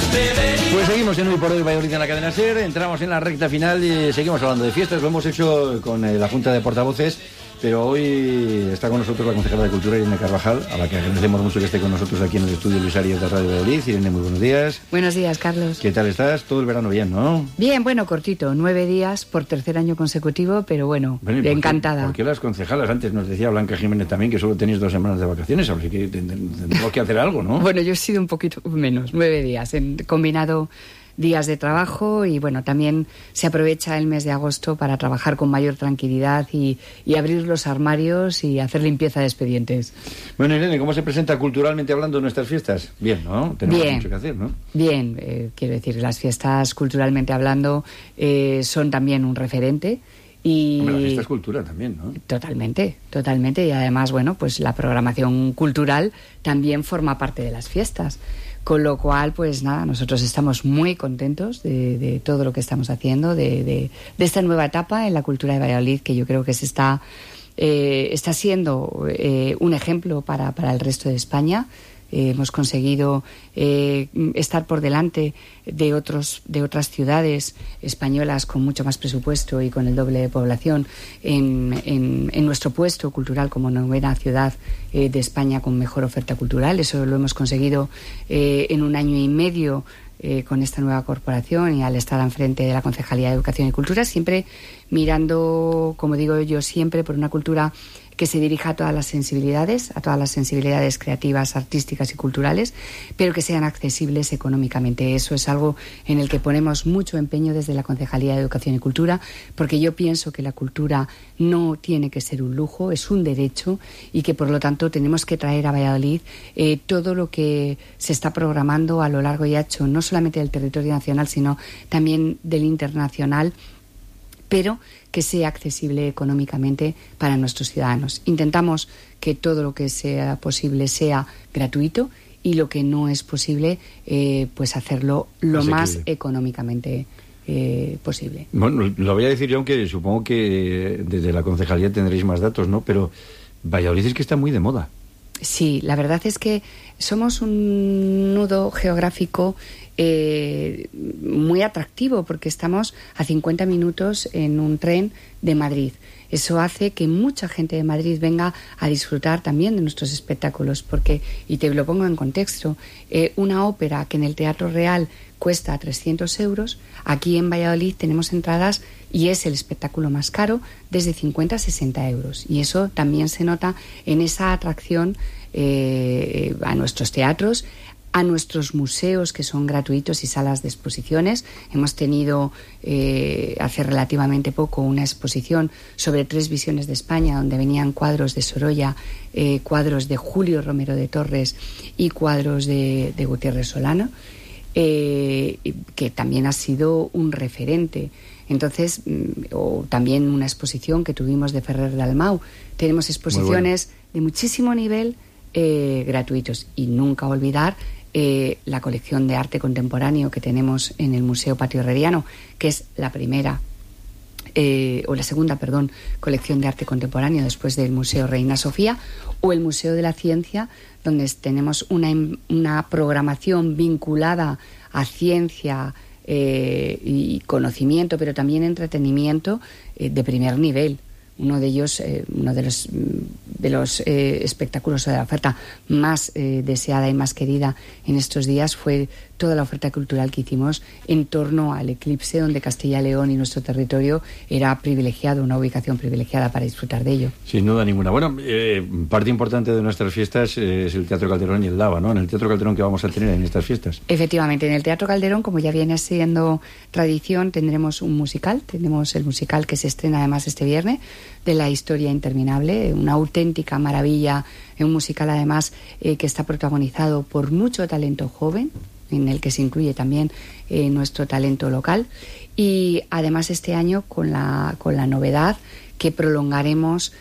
Pues seguimos en Hoy por Hoy Valladolid en la cadena SER, entramos en la recta final y seguimos hablando de fiestas. Lo hemos hecho con la Junta de Portavoces, pero hoy está con nosotros la concejala de Cultura, Irene Carvajal, a la que agradecemos mucho que esté con nosotros aquí en el estudio Luis Arias de Radio Valladolid. Irene, muy buenos días. Buenos días, Carlos. ¿Qué tal estás? Todo el verano bien, ¿no? Bien, bueno, cortito, 9 días por tercer año consecutivo, pero bueno encantada. ¿Por qué las concejalas? Antes nos decía Blanca Jiménez también que solo tenéis 2 semanas de vacaciones, así que tendremos que hacer algo, ¿no? Bueno, yo he sido un poquito menos, 9 días, he combinado días de trabajo y bueno, también se aprovecha el mes de agosto para trabajar con mayor tranquilidad y abrir los armarios y hacer limpieza de expedientes. Bueno, Irene, ¿cómo se presenta culturalmente hablando nuestras fiestas? Bien, ¿no? Tenemos mucho que hacer, ¿no? Bien, quiero decir, las fiestas culturalmente hablando son también un referente. Y la fiesta es cultura también, ¿no? Totalmente, y además, bueno, pues la programación cultural también forma parte de las fiestas. Con lo cual, pues nada, nosotros estamos muy contentos de todo lo que estamos haciendo, de esta nueva etapa en la cultura de Valladolid, que yo creo que está siendo un ejemplo para el resto de España. Hemos conseguido estar por delante de otras ciudades españolas con mucho más presupuesto y con el doble de población en nuestro puesto cultural como novena ciudad de España con mejor oferta cultural. Eso lo hemos conseguido en 1 año y medio con esta nueva corporación y al estar al frente de la Concejalía de Educación y Cultura, siempre mirando, como digo yo siempre, por una cultura que se dirija a todas las sensibilidades creativas, artísticas y culturales, pero que sean accesibles económicamente. Eso es algo en el que ponemos mucho empeño desde la Concejalía de Educación y Cultura, porque yo pienso que la cultura no tiene que ser un lujo, es un derecho y que por lo tanto tenemos que traer a Valladolid todo lo que se está programando a lo largo y ancho, no solamente del territorio nacional, sino también del internacional, pero que sea accesible económicamente para nuestros ciudadanos. Intentamos que todo lo que sea posible sea gratuito y lo que no es posible, pues hacerlo lo más económicamente posible. Bueno, lo voy a decir yo, aunque supongo que desde la concejalía tendréis más datos, ¿no? Pero Valladolid es que está muy de moda. Sí, la verdad es que somos un nudo geográfico muy atractivo porque estamos a 50 minutos en un tren de Madrid. Eso hace que mucha gente de Madrid venga a disfrutar también de nuestros espectáculos porque, y te lo pongo en contexto, una ópera que en el Teatro Real cuesta 300 euros, aquí en Valladolid tenemos entradas y es el espectáculo más caro desde 50 a 60 euros. Y eso también se nota en esa atracción a nuestros teatros, a nuestros museos que son gratuitos y salas de exposiciones. Hemos tenido hace relativamente poco una exposición sobre 3 visiones de España donde venían cuadros de Sorolla, cuadros de Julio Romero de Torres y cuadros de Gutiérrez Solano, que también ha sido un referente. Entonces, o también una exposición que tuvimos de Ferrer Dalmau. Tenemos exposiciones de muchísimo nivel gratuitos y nunca olvidar la colección de arte contemporáneo que tenemos en el Museo Patio Herreriano, que es la primera o la segunda, colección de arte contemporáneo después del Museo Reina Sofía, o el Museo de la Ciencia, donde tenemos una programación vinculada a ciencia y conocimiento, pero también entretenimiento de primer nivel. Uno de ellos, uno de los espectáculos o de la oferta más deseada y más querida en estos días fue toda la oferta cultural que hicimos en torno al eclipse, donde Castilla y León y nuestro territorio era privilegiado, una ubicación privilegiada para disfrutar de ello. Sin duda ninguna. Bueno, parte importante de nuestras fiestas es el Teatro Calderón y el Lava, ¿no? En el Teatro Calderón, ¿qué vamos a tener en estas fiestas? Efectivamente, en el Teatro Calderón, como ya viene siendo tradición, tendremos un musical. Tenemos el musical que se estrena además este viernes, de La historia interminable, una auténtica maravilla, un musical además que está protagonizado por mucho talento joven, en el que se incluye también nuestro talento local, y además este año con la novedad que prolongaremos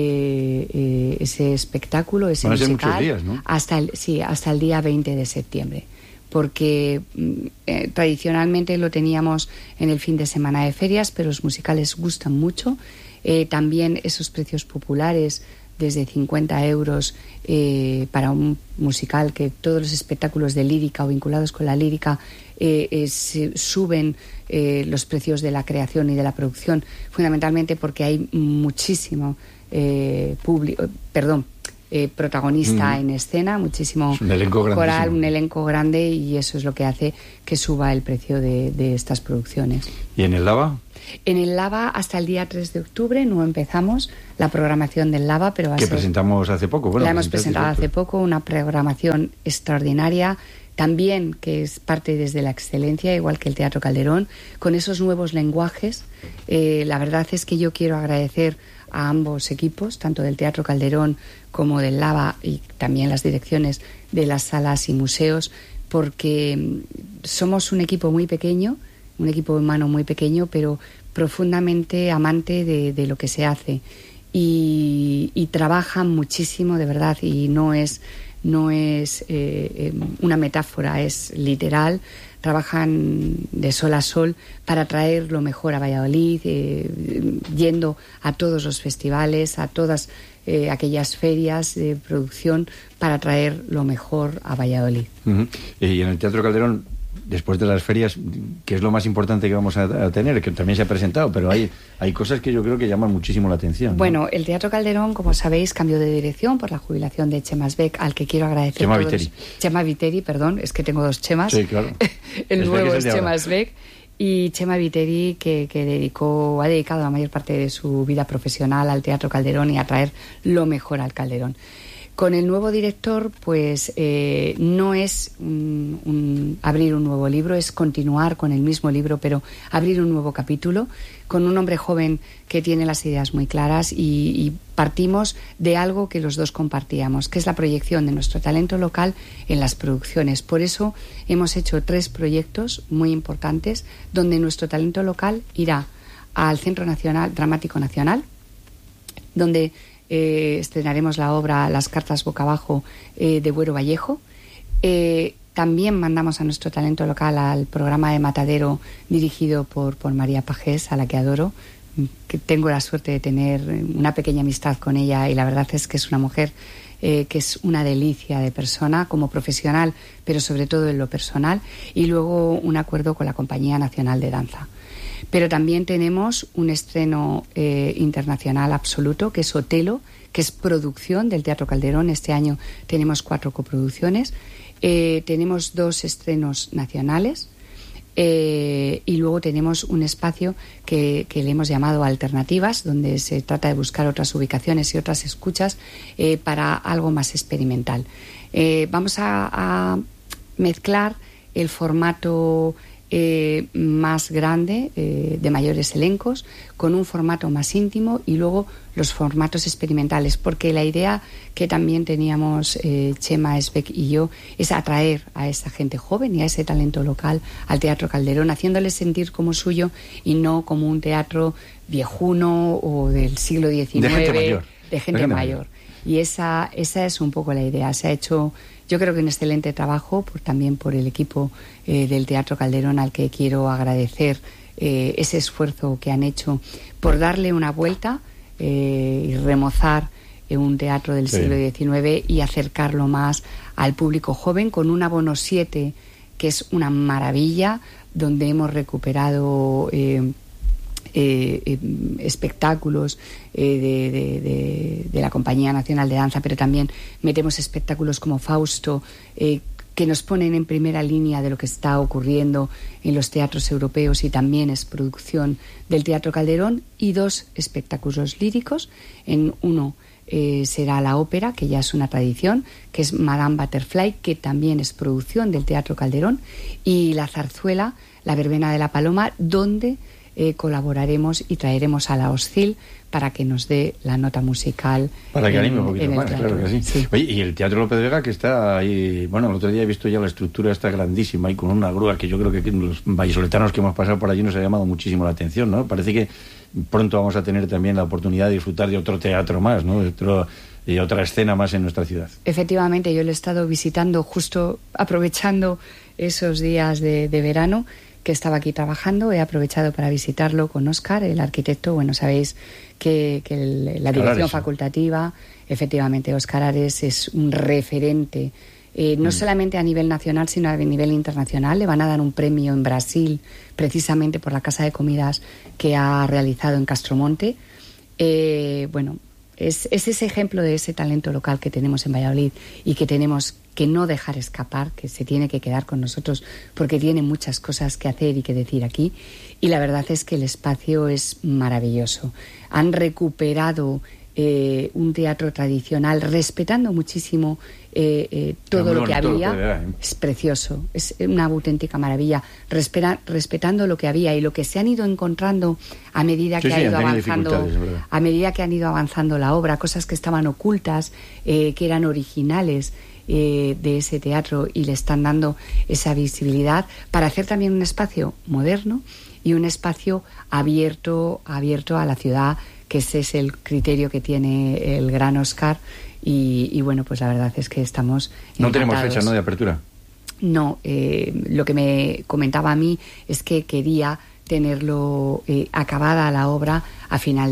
ese espectáculo, ese musical, muchos días, ¿no? hasta el día 20 de septiembre, porque tradicionalmente lo teníamos en el fin de semana de ferias, pero los musicales gustan mucho. También esos precios populares desde 50 euros para un musical, que todos los espectáculos de lírica o vinculados con la lírica suben los precios de la creación y de la producción, fundamentalmente porque hay muchísimo protagonista en escena, muchísimo coral, un elenco grande, y eso es lo que hace que suba el precio de estas producciones. ¿Y en el Lava? En el Lava hasta el día 3 de octubre no empezamos la programación del Lava, pero que presentamos hace poco. La hemos presentado hace poco, una programación extraordinaria, también que es parte desde la excelencia, igual que el Teatro Calderón, con esos nuevos lenguajes. La verdad es que yo quiero agradecer a ambos equipos, tanto del Teatro Calderón como del Lava, y también las direcciones de las salas y museos, porque somos un equipo muy pequeño, un equipo humano muy pequeño, pero profundamente amante de lo que se hace, y trabajan muchísimo, de verdad, y no es una metáfora, es literal. Trabajan de sol a sol para traer lo mejor a Valladolid, yendo a todos los festivales, a todas aquellas ferias de producción, para traer lo mejor a Valladolid. Uh-huh. Y en el Teatro Calderón, después de las ferias, ¿qué es lo más importante que vamos a tener? Que también se ha presentado, pero hay cosas que yo creo que llaman muchísimo la atención, ¿no? Bueno, el Teatro Calderón, como sabéis, cambió de dirección por la jubilación de Chema Asbeck, al que quiero agradecer. Chema Viteri, perdón, es que tengo dos Chemas. Sí, claro. El nuevo es Chema Asbeck. Y Chema Viteri, que ha dedicado la mayor parte de su vida profesional al Teatro Calderón y a traer lo mejor al Calderón. Con el nuevo director, pues no es abrir un nuevo libro, es continuar con el mismo libro, pero abrir un nuevo capítulo, con un hombre joven que tiene las ideas muy claras, y partimos de algo que los dos compartíamos, que es la proyección de nuestro talento local en las producciones. Por eso hemos hecho 3 proyectos muy importantes, donde nuestro talento local irá al Centro Dramático Nacional, donde estrenaremos la obra Las cartas boca abajo de Buero Vallejo. También mandamos a nuestro talento local al programa de Matadero, dirigido por María Pajés, a la que adoro, que tengo la suerte de tener una pequeña amistad con ella, y la verdad es que es una mujer que es una delicia de persona como profesional, pero sobre todo en lo personal. Y luego un acuerdo con la Compañía Nacional de Danza. Pero también tenemos un estreno internacional absoluto, que es Otelo, que es producción del Teatro Calderón. Este año tenemos 4 coproducciones. Tenemos 2 estrenos nacionales. Y luego tenemos un espacio que le hemos llamado Alternativas, donde se trata de buscar otras ubicaciones y otras escuchas para algo más experimental. Vamos a mezclar el formato más grande, de mayores elencos, con un formato más íntimo, y luego los formatos experimentales, porque la idea que también teníamos Chema Asbeck y yo es atraer a esa gente joven y a ese talento local al Teatro Calderón, haciéndoles sentir como suyo y no como un teatro viejuno o del siglo XIX, de gente mayor. Y esa es un poco la idea. Se ha hecho, yo creo que un excelente trabajo también por el equipo del Teatro Calderón, al que quiero agradecer ese esfuerzo que han hecho por darle una vuelta y remozar un teatro del siglo XIX y acercarlo más al público joven, con un abono 7 que es una maravilla, donde hemos recuperado espectáculos de la Compañía Nacional de Danza, pero también metemos espectáculos como Fausto, que nos ponen en primera línea de lo que está ocurriendo en los teatros europeos, y también es producción del Teatro Calderón, y 2 espectáculos líricos. En uno será la ópera, que ya es una tradición, que es Madame Butterfly, que también es producción del Teatro Calderón, y la zarzuela, La Verbena de la Paloma, donde colaboraremos y traeremos a la Oscil para que nos dé la nota musical. Para que anime un poquito más, teatro. Claro que sí. Sí. Oye, y el Teatro López de Vega, que está ahí, bueno, el otro día he visto ya la estructura está grandísima, y con una grúa que yo creo que los vallisoletanos que hemos pasado por allí nos ha llamado muchísimo la atención, ¿no? Parece que pronto vamos a tener también la oportunidad de disfrutar de otro teatro más, ¿no? De otra escena más en nuestra ciudad. Efectivamente, yo lo he estado visitando justo aprovechando esos días de verano, que estaba aquí trabajando, he aprovechado para visitarlo con Óscar, el arquitecto. Bueno, sabéis que la dirección facultativa, efectivamente, Óscar Ares es un referente, no solamente a nivel nacional, sino a nivel internacional. Le van a dar un premio en Brasil, precisamente por la casa de comidas que ha realizado en Castromonte. Bueno, es ese ejemplo de ese talento local que tenemos en Valladolid y que tenemos que no dejar escapar, que se tiene que quedar con nosotros porque tiene muchas cosas que hacer y que decir aquí. Y la verdad es que el espacio es maravilloso. Han recuperado un teatro tradicional, respetando muchísimo todo lo que había. Es precioso, es una auténtica maravilla, respetando lo que había y lo que se han ido encontrando a medida que a medida que han ido avanzando la obra, cosas que estaban ocultas, que eran originales de ese teatro, y le están dando esa visibilidad para hacer también un espacio moderno y un espacio abierto a la ciudad, que ese es el criterio que tiene el gran Óscar. Y bueno, pues la verdad es que estamos encantados. No tenemos fecha, ¿no?, de apertura. No, lo que me comentaba a mí es que quería tenerlo acabada la obra a final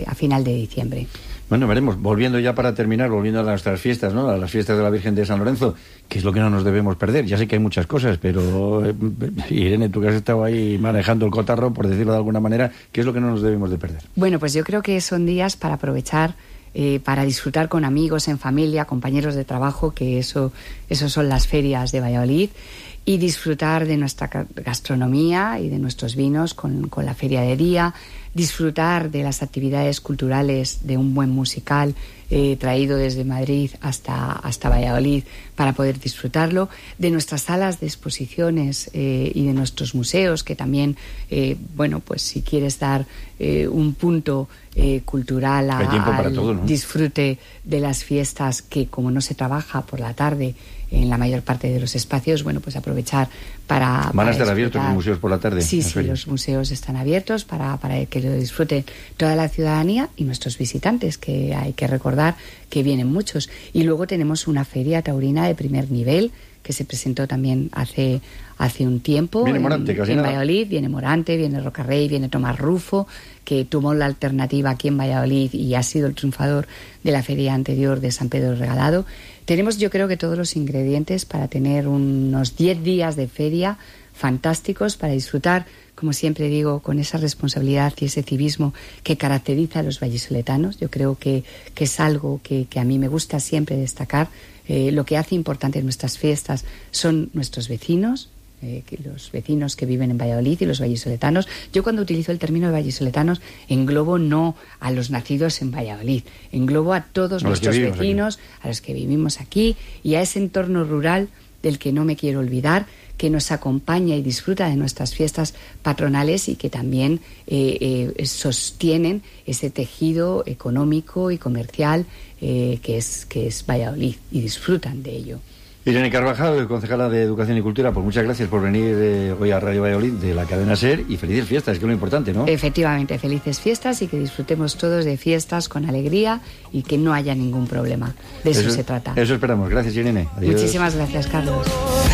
de diciembre. Bueno, veremos. Volviendo ya para terminar, volviendo a nuestras fiestas, ¿no?, a las fiestas de la Virgen de San Lorenzo, que es lo que no nos debemos perder. Ya sé que hay muchas cosas, pero Irene, tú que has estado ahí manejando el cotarro, por decirlo de alguna manera, ¿qué es lo que no nos debemos de perder? Bueno, pues yo creo que son días para aprovechar, para disfrutar con amigos, en familia, compañeros de trabajo, que eso son las ferias de Valladolid, y disfrutar de nuestra gastronomía y de nuestros vinos con la feria de día, disfrutar de las actividades culturales, de un buen musical traído desde Madrid hasta Valladolid para poder disfrutarlo, de nuestras salas de exposiciones y de nuestros museos, que también, bueno, pues si quieres dar un punto cultural al todo, ¿no?, disfrute de las fiestas, que como no se trabaja por la tarde en la mayor parte de los espacios, bueno, pues aprovechar para... ¿Van a estar abiertos los museos por la tarde? Sí, los museos están abiertos para que lo disfrute toda la ciudadanía y nuestros visitantes, que hay que recordar que vienen muchos. Y luego tenemos una feria taurina de primer nivel, que se presentó también hace un tiempo. Viene Morante, casi en nada. Valladolid, viene Morante, viene Rocarrey, viene Tomás Rufo, que tomó la alternativa aquí en Valladolid y ha sido el triunfador de la feria anterior de San Pedro Regalado. Tenemos, yo creo, que todos los ingredientes para tener unos 10 días de feria fantásticos para disfrutar, como siempre digo, con esa responsabilidad y ese civismo que caracteriza a los vallisoletanos. Yo creo que es algo que a mí me gusta siempre destacar. Lo que hace importante nuestras fiestas son nuestros vecinos, los vecinos que viven en Valladolid y los vallisoletanos. Yo, cuando utilizo el término de vallisoletanos, englobo no a los nacidos en Valladolid, englobo a todos nuestros vecinos, a los que vivimos aquí, y a ese entorno rural del que no me quiero olvidar, que nos acompaña y disfruta de nuestras fiestas patronales y que también sostienen ese tejido económico y comercial que es Valladolid, y disfrutan de ello. Irene Carvajal, concejala de Educación y Cultura, pues muchas gracias por venir hoy a Radio Valladolid de la cadena SER, y felices fiestas, que es lo importante, ¿no? Efectivamente, felices fiestas, y que disfrutemos todos de fiestas con alegría y que no haya ningún problema. De eso se trata. Eso esperamos. Gracias, Irene. Adiós. Muchísimas gracias, Carlos.